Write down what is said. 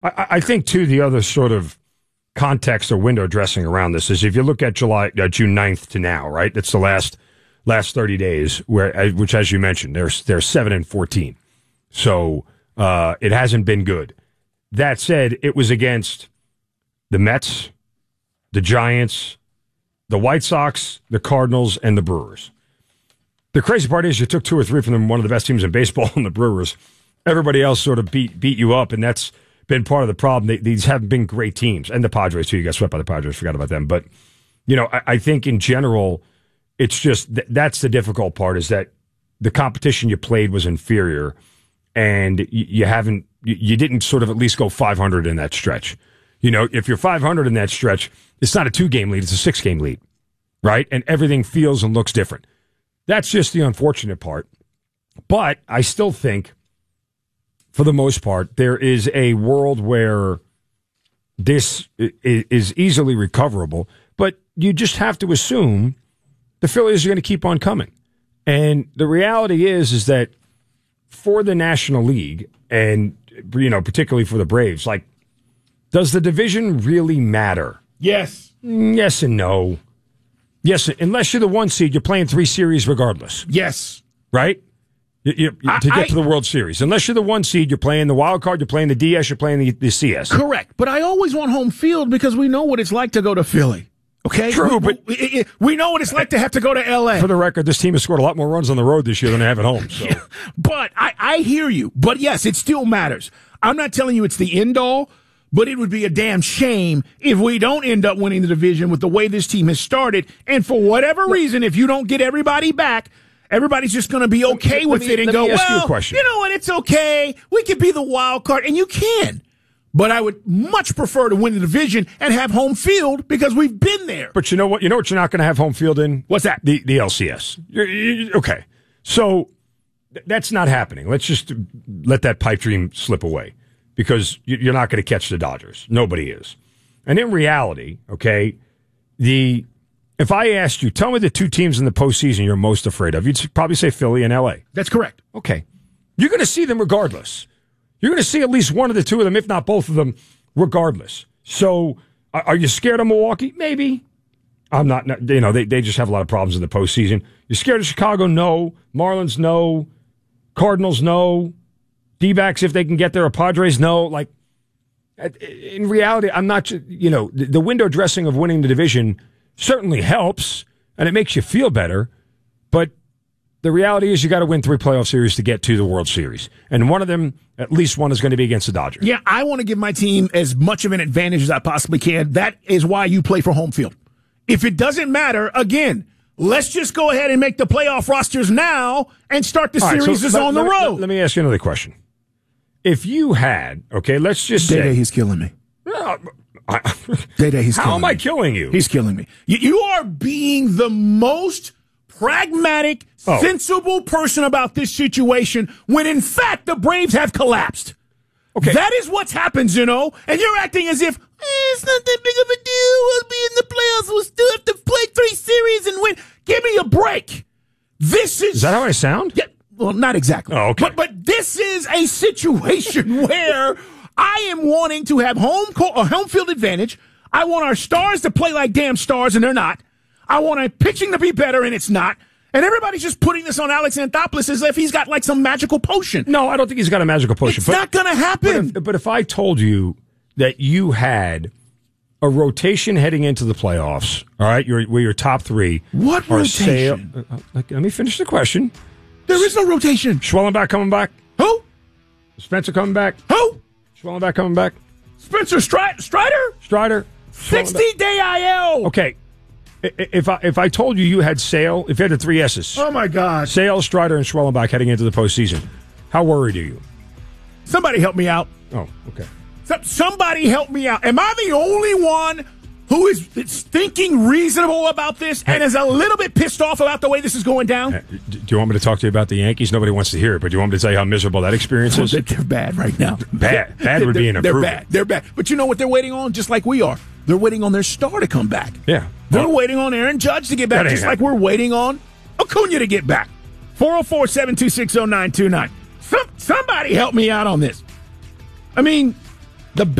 I think, too, the other sort of context or window dressing around this is if you look at June 9th to now, right? That's the last 30 days, which, as you mentioned, they're 7-14. So it hasn't been good. That said, it was against the Mets, the Giants, the White Sox, the Cardinals, and the Brewers. The crazy part is you took 2 or 3 from them, one of the best teams in baseball, and the Brewers. Everybody else sort of beat you up, and that's been part of the problem. These haven't been great teams. And the Padres, too. You got swept by the Padres. Forgot about them. But, I think in general, it's just that's the difficult part is that the competition you played was inferior, and you didn't sort of at least go 500 in that stretch. If you're 500 in that stretch, it's not a 2-game lead. It's a 6-game lead, right? And everything feels and looks different. That's just the unfortunate part. But I still think, for the most part, there is a world where this is easily recoverable, but you just have to assume the Phillies are going to keep on coming. And the reality is that for the National League, and particularly for the Braves, does the division really matter? Yes. Yes and no. Yes, unless you're the 1 seed, you're playing 3 series regardless. Yes. Right? To get to the World Series. Unless you're the 1 seed, you're playing the wild card, you're playing the DS, you're playing the CS. Correct. But I always want home field because we know what it's like to go to Philly. Okay? True, but we know what it's like to have to go to L.A. For the record, this team has scored a lot more runs on the road this year than they have at home. So. Yeah, but I hear you. But yes, it still matters. I'm not telling you it's the end all, but it would be a damn shame if we don't end up winning the division with the way this team has started. And for whatever reason, if you don't get everybody back, everybody's just going to be okay with it and go, well, you know what, it's okay. We could be the wild card, and you can. But I would much prefer to win the division and have home field because we've been there. But you know what? You know what you're not going to have home field in? What's that? The LCS. Okay. So that's not happening. Let's just let that pipe dream slip away because you're not going to catch the Dodgers. Nobody is. And in reality, okay, if I asked you, tell me the 2 teams in the postseason you're most afraid of, you'd probably say Philly and L.A. That's correct. Okay. You're going to see them regardless. You're going to see at least one of the 2 of them, if not both of them, regardless. So, are you scared of Milwaukee? Maybe. I'm not. They just have a lot of problems in the postseason. You're scared of Chicago? No. Marlins? No. Cardinals? No. D-backs, if they can get there, or Padres? No. In reality, I'm not. The window dressing of winning the division certainly helps, and it makes you feel better, but the reality is you got to win 3 playoff series to get to the World Series. And one of them, at least one, is going to be against the Dodgers. Yeah, I want to give my team as much of an advantage as I possibly can. That is why you play for home field. If it doesn't matter, again, let's just go ahead and make the playoff rosters now and start the series on the road. Let me ask you another question. If you had, okay, let's just say... Day-Day, he's killing me. Day-Day, he's killing me. How am I killing you? He's killing me. You are being the most pragmatic, sensible person about this situation when, in fact, the Braves have collapsed. Okay. That is what's happened, and you're acting as if it's not that big of a deal. We'll be in the playoffs. We'll still have to play 3 series and win. Give me a break. Is that how I sound? Yeah, well, not exactly. Oh, okay. But this is a situation where I am wanting to have home field advantage. I want our stars to play like damn stars, and they're not. I want our pitching to be better, and it's not. And everybody's just putting this on Alex Anthopoulos as if he's got some magical potion. No, I don't think he's got a magical potion. It's not going to happen. But if I told you that you had a rotation heading into the playoffs, all right, where your top 3. What rotation? Let me finish the question. There is no rotation. Schwellenbach coming back? Who? Spencer coming back? Who? Schwellenbach coming back? Spencer Strider? Strider. 60-day IL. Okay. If I told you had Sale, if you had the 3 S's. Oh, my God. Sale, Strider, and Schwellenbach heading into the postseason, how worried are you? Somebody help me out. Oh, okay. Somebody help me out. Am I the only one who is thinking reasonable about this and is a little bit pissed off about the way this is going down? Do you want me to talk to you about the Yankees? Nobody wants to hear it, but do you want me to tell you how miserable that experience is? They're bad right now. Bad would be an improvement. They're bad. But you know what they're waiting on? Just like we are. They're waiting on their star to come back. Yeah. They're waiting on Aaron Judge to get back, just like we're waiting on Acuna to get back. 404-726-0929. Somebody help me out on this. I mean, The